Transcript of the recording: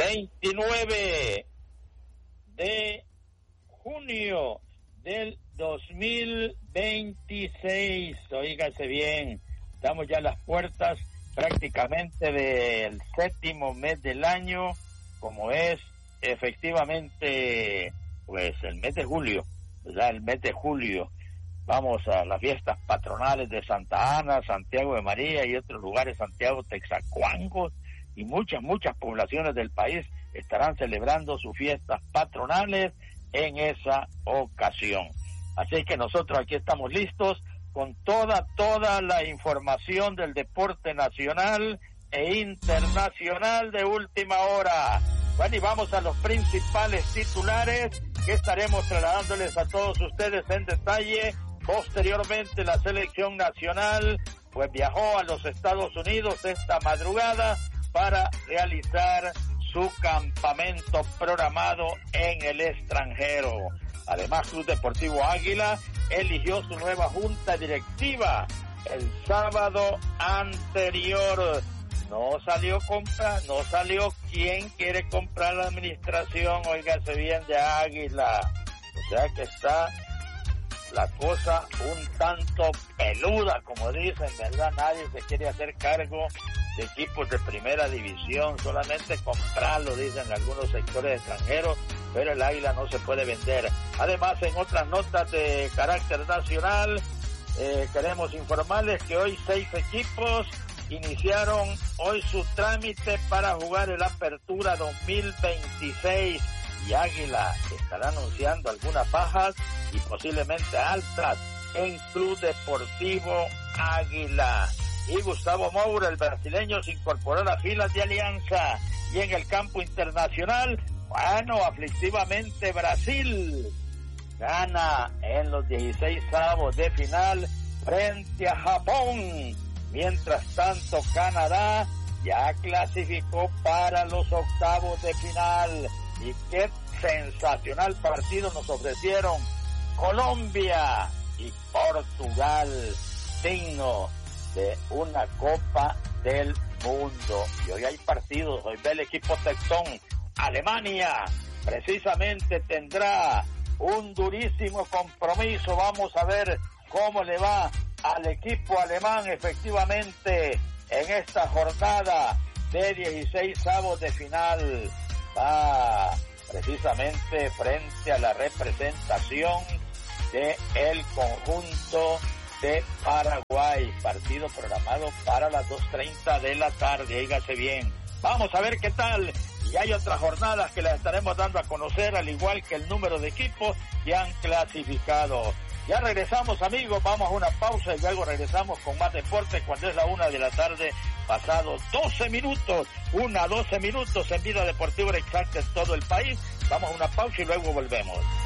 29 de junio del 2026. Oígase bien, estamos ya a las puertas prácticamente del séptimo mes del año, como es efectivamente pues el mes de julio, ¿verdad? El mes de julio. Vamos a las fiestas patronales de Santa Ana, Santiago de María y otros lugares, Santiago Texacuango, y muchas poblaciones del país estarán celebrando sus fiestas patronales en esa ocasión. Así que nosotros aquí estamos listos con toda la información del deporte nacional e internacional de última hora. Bueno, y vamos a los principales titulares que estaremos trasladándoles a todos ustedes en detalle. Posteriormente, la selección nacional pues viajó a los Estados Unidos esta madrugada para realizar su campamento programado en el extranjero. Además, Club Deportivo Águila eligió su nueva junta directiva el sábado anterior. No salió quién quiere comprar la administración, óigase bien, de Águila. O sea que está la cosa un tanto peluda, como dicen, ¿verdad? Nadie se quiere hacer cargo de equipos de primera división, solamente comprarlo, dicen algunos sectores extranjeros, pero el Águila no se puede vender. Además, en otras notas de carácter nacional, queremos informarles que hoy 6 equipos iniciaron hoy su trámite para jugar el Apertura 2026 y Águila estará anunciando algunas bajas y posiblemente altas en Club Deportivo Águila. Y Gustavo Moura, el brasileño, se incorporó a las filas de Alianza. Y en el campo internacional, bueno, aflictivamente Brasil gana en los 16avos de final frente a Japón. Mientras tanto, Canadá ya clasificó para los octavos de final. Y qué sensacional partido nos ofrecieron Colombia y Portugal, digno de una Copa del Mundo. Y hoy hay partidos, hoy ve el equipo tectón. Alemania precisamente tendrá un durísimo compromiso. Vamos a ver cómo le va al equipo alemán efectivamente en esta jornada de 16avos de final. Va precisamente frente a la representación de el conjunto de Paraguay, partido programado para las 2:30 de la tarde, oígase bien. Vamos a ver qué tal, y hay otras jornadas que las estaremos dando a conocer, al igual que el número de equipos que han clasificado. Ya regresamos, amigos, vamos a una pausa y luego regresamos con más deporte cuando es la 1 de la tarde, pasado 12 minutos en Vida Deportiva Exacta en todo el país. Vamos a una pausa y luego volvemos.